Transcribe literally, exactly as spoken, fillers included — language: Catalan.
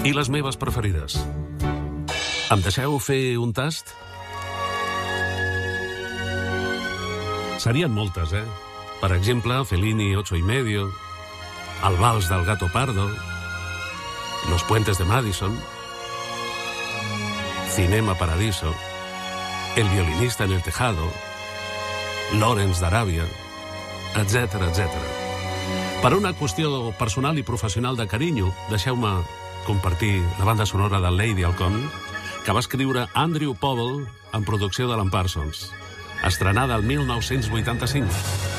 I les meves preferides. Em deixeu fer un tast? Serien moltes, eh? Per exemple, Fellini ocho y medio, El vals del gato pardo, Los puentes de Madison, Cinema Paradiso, El violinista en el tejado, Lawrence d'Aràbia, etcètera, etcètera. Per una qüestió personal i professional de carinyo, deixeu-me compartir la banda sonora de Lady Halcón, que va escriure Andrew Povell en producció d'Alan Parsons, estrenada el mil nou-cents vuitanta-cinc.